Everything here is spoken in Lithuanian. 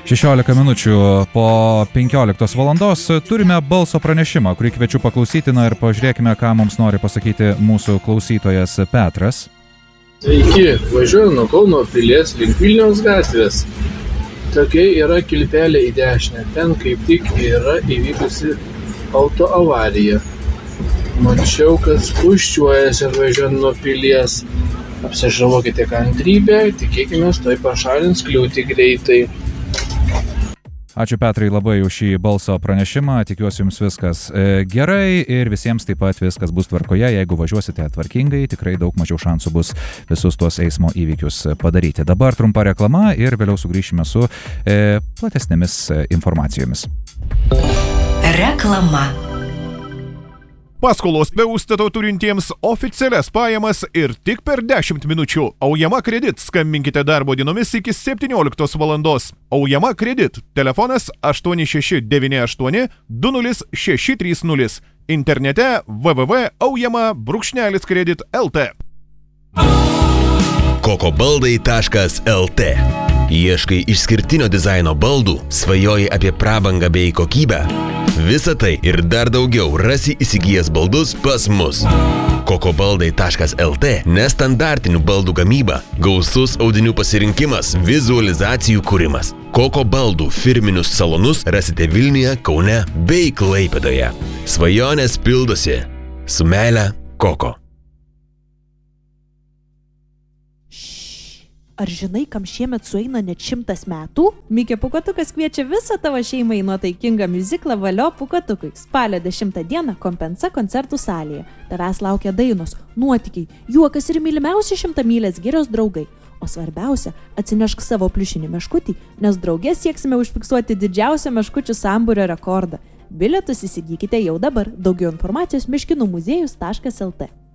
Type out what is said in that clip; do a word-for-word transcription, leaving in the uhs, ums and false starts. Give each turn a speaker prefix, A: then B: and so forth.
A: šešiolika minučių po penkioliktos valandos turime balso pranešimą, kurį kviečiu paklausyti, na ir pažiūrėkime, ką mums nori pasakyti mūsų klausytojas Petras.
B: Sveiki, važiuoju nuo Kauno pilies link Vilniaus gatvės. Tokia yra kilpelė į dešinę, ten kaip tik yra įvykusi autoavarija. Mačiau, kad spūsčiuojasi ir važiuoju nuo pilies. Apsižavokite kantrybę, tikėkime, tuoj pašalins kliūtį greitai.
A: Ačiū Petrai labai už šį balso pranešimą, tikiuosi jums viskas gerai ir visiems taip pat viskas bus tvarkoje, jeigu važiuosite tvarkingai, tikrai daug mažiau šansų bus visus tuos eismo įvykius padaryti. Dabar trumpa reklama ir vėliau sugrįšime su e, platesnėmis informacijomis.
C: Reklama.
D: Paskolos be užstato turintiems oficialias pajamas ir tik per dešimt minučių. Aujama Kredit. Skambinkite darbo dienomis iki septynioliktos valandos. Aujama Kredit. Telefonas aštuoni šeši devyni aštuoni du nulis šeši trys nulis. Internete w w w taškas aujama brūkšnelis kredit taškas l t.
E: kokobaldai taškas l t. Ieškai išskirtinio dizaino baldų, svajoji apie prabangą bei kokybę. Visą tai ir dar daugiau rasi įsigijęs baldus pas mus. kokobaldai taškas l t nestandartinių baldų gamyba, gausus audinių pasirinkimas, vizualizacijų kūrimas. Koko baldų firminius salonus rasite Vilniuje, Kaune bei Klaipėdoje. Svajonės pildosi. Su meile, Koko.
F: Ar žinai, kam šiemet sueina net šimtas metų? Mikė Pūkuotukas kviečia visą tavo šeimą į nuotaikingą miuziklą Valio Pūkuotukui. Spalio dešimtą dieną Kompensa koncertų salėje. Tavęs laukia dainos, nuotykiai, juokas ir mylimiausi šimtamylės girios draugai. O svarbiausia, atsinešk savo pliušinį meškutį, nes drauge sieksime užfiksuoti didžiausią meškučių sambūrio rekordą. Bilietus įsigykite jau dabar. Daugiau informacijos meškinų muziejus taškas l t.